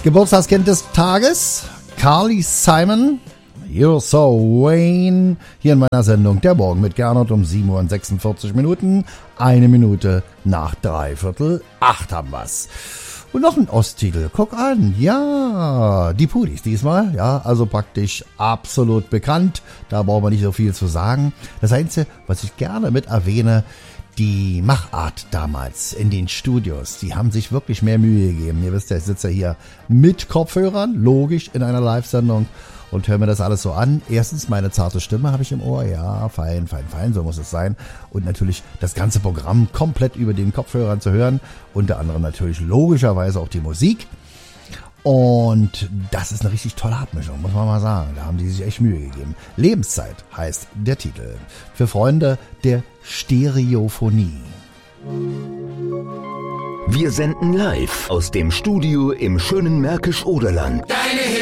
Geburtstagskind des Tages, Carly Simon, You're So Vain, hier in meiner Sendung Der Morgen mit Gernot um 7:46 Uhr, 1 Minute nach 7:45 haben wir's. Und noch ein Osttitel, guck an, ja, die Pudis diesmal, ja, also praktisch absolut bekannt, da brauchen wir nicht so viel zu sagen. Das Einzige, was ich gerne mit erwähne, die Machart damals in den Studios, die haben sich wirklich mehr Mühe gegeben. Ihr wisst ja, ich sitze hier mit Kopfhörern, logisch, in einer Live-Sendung und höre mir das alles so an. Erstens, meine zarte Stimme habe ich im Ohr, ja, fein, so muss es sein. Und natürlich das ganze Programm komplett über den Kopfhörern zu hören, unter anderem natürlich logischerweise auch die Musik. Und das ist eine richtig tolle Abmischung, muss man mal sagen. Da haben die sich echt Mühe gegeben. Lebenszeit heißt der Titel. Für Freunde der Stereophonie. Wir senden live aus dem Studio im schönen Märkisch-Oderland. Deine